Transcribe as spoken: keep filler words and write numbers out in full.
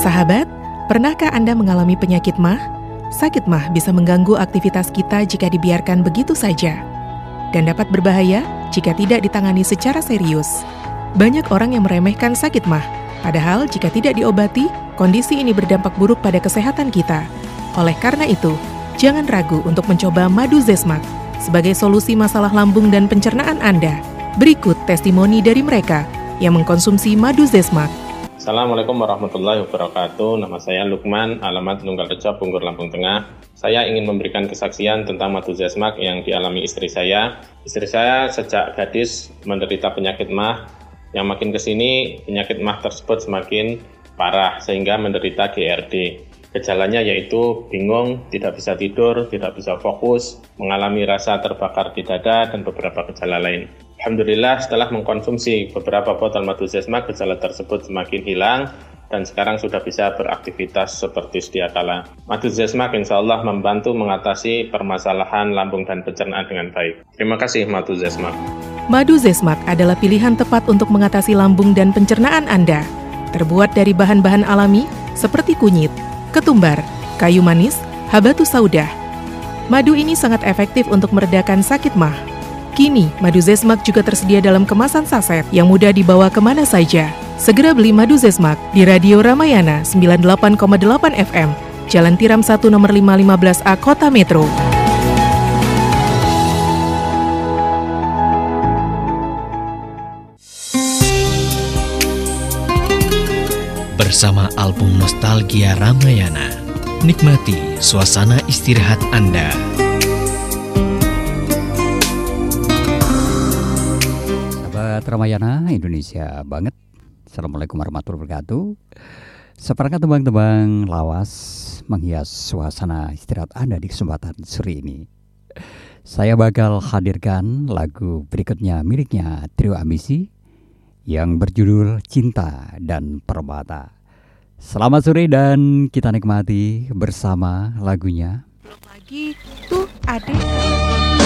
Sahabat, pernahkah Anda mengalami penyakit mah? Sakit mah bisa mengganggu aktivitas kita jika dibiarkan begitu saja, dan dapat berbahaya jika tidak ditangani secara serius. Banyak orang yang meremehkan sakit mah, padahal jika tidak diobati, kondisi ini berdampak buruk pada kesehatan kita. Oleh karena itu, jangan ragu untuk mencoba madu Zesmak sebagai solusi masalah lambung dan pencernaan Anda. Berikut testimoni dari mereka yang mengkonsumsi madu Zesmak. Assalamualaikum warahmatullahi wabarakatuh. Nama saya Lukman, alamat Nunggalrejo, Bungkur, Lampung Tengah. Saya ingin memberikan kesaksian tentang madu Zesmak yang dialami istri saya. Istri saya sejak gadis menderita penyakit mah, yang makin kesini penyakit mah tersebut semakin parah sehingga menderita G R D. Gejalanya yaitu bingung, tidak bisa tidur, tidak bisa fokus, mengalami rasa terbakar di dada, dan beberapa gejala lain. Alhamdulillah, setelah mengkonsumsi beberapa botol madu Zesmak, gejala tersebut semakin hilang dan sekarang sudah bisa beraktivitas seperti sedia kala. Madu Zesmak insya Allah membantu mengatasi permasalahan lambung dan pencernaan dengan baik. Terima kasih madu Zesmak. Madu Zesmak adalah pilihan tepat untuk mengatasi lambung dan pencernaan Anda. Terbuat dari bahan-bahan alami seperti kunyit, ketumbar, kayu manis, habatus saudah. Madu ini sangat efektif untuk meredakan sakit mah. Kini, madu Zesmak juga tersedia dalam kemasan saset yang mudah dibawa kemana saja. Segera beli madu Zesmak di Radio Ramayana sembilan puluh delapan koma delapan F M, Jalan Tiram satu nomor lima lima belas A, Kota Metro. Bersama album Nostalgia Ramayana, nikmati suasana istirahat Anda. Ramayana Indonesia banget. Assalamualaikum warahmatullahi wabarakatuh. Seperangkat tembang-tembang lawas menghias suasana istirahat Anda di kesempatan sore ini. Saya bakal hadirkan lagu berikutnya miliknya Trio Ambisi yang berjudul Cinta dan Permata. Selamat sore dan kita nikmati bersama lagunya. Belum lagi tuh ada